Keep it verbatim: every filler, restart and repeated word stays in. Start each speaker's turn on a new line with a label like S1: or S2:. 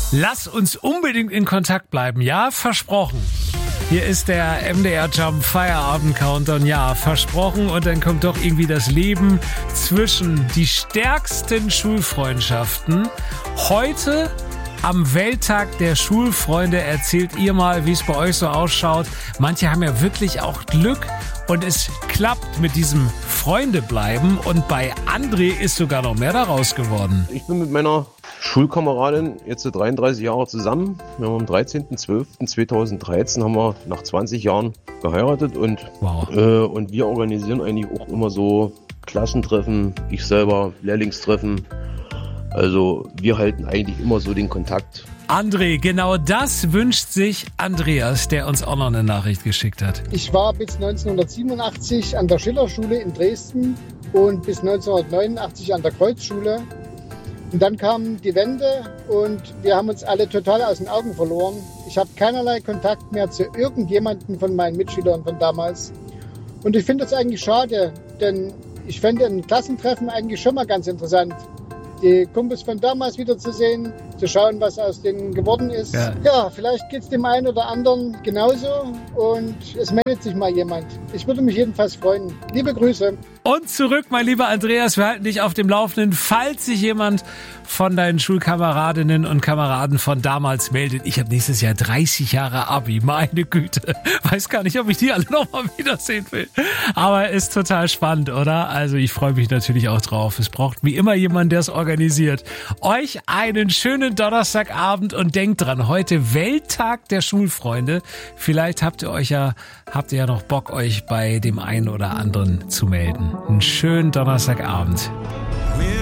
S1: Lass uns unbedingt in Kontakt bleiben. Ja, versprochen. Hier ist der M D R Jump Feierabend Countdown. Ja, versprochen. Und dann kommt doch irgendwie das Leben zwischen die stärksten Schulfreundschaften. Heute am Welttag der Schulfreunde erzählt ihr mal, wie es bei euch so ausschaut. Manche haben ja wirklich auch Glück und es klappt mit diesem Freundebleiben. Und bei André ist sogar noch mehr daraus geworden.
S2: Ich bin mit meiner Schulkameradin jetzt so dreiunddreißig Jahre zusammen. Wir haben am dreizehnten zwölften zweitausenddreizehn haben wir nach zwanzig Jahren geheiratet und,
S1: wow.
S2: äh, und wir organisieren eigentlich auch immer so Klassentreffen, ich selber Lehrlingstreffen. Also wir halten eigentlich immer so den Kontakt.
S1: André, genau das wünscht sich Andreas, der uns auch noch eine Nachricht geschickt hat.
S3: Ich war bis neunzehnhundertsiebenundachtzig an der Schillerschule in Dresden und bis neunzehnhundertneunundachtzig an der Kreuzschule. Und dann kam die Wende und wir haben uns alle total aus den Augen verloren. Ich habe keinerlei Kontakt mehr zu irgendjemandem von meinen Mitschülern von damals. Und ich finde das eigentlich schade, denn ich fände ein Klassentreffen eigentlich schon mal ganz interessant. Die Kumpels von damals wieder zu sehen, zu schauen, was aus denen geworden ist. Ja, ja, vielleicht geht es dem einen oder anderen genauso und es meldet sich mal jemand. Ich würde mich jedenfalls freuen. Liebe Grüße.
S1: Und zurück, mein lieber Andreas, wir halten dich auf dem Laufenden, falls sich jemand von deinen Schulkameradinnen und Kameraden von damals meldet. Ich habe nächstes Jahr dreißig Jahre Abi, meine Güte. Weiß gar nicht, ob ich die alle nochmal wiedersehen will. Aber ist total spannend, oder? Also ich freue mich natürlich auch drauf. Es braucht wie immer jemand, der es organisiert. Euch einen schönen Donnerstagabend und denkt dran, heute Welttag der Schulfreunde. Vielleicht habt ihr euch ja, habt ihr ja noch Bock, euch bei dem einen oder anderen zu melden. Einen schönen Donnerstagabend.